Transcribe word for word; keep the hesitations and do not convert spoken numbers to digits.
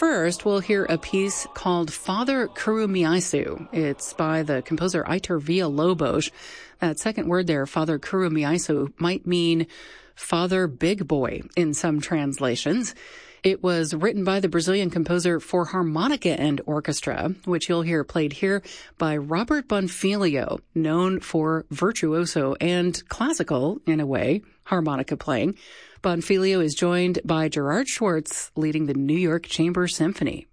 first, we'll hear a piece called Father Kurumiaisu. It's by the composer Aitor Villalobos. That second word there, Father Kurumiaisu, might mean Father Big Boy in some translations. It was written by the Brazilian composer for harmonica and orchestra, which you'll hear played here by Robert Bonfilio, known for virtuoso and classical, in a way, harmonica playing. Bonfilio is joined by Gerard Schwartz leading the New York Chamber Symphony.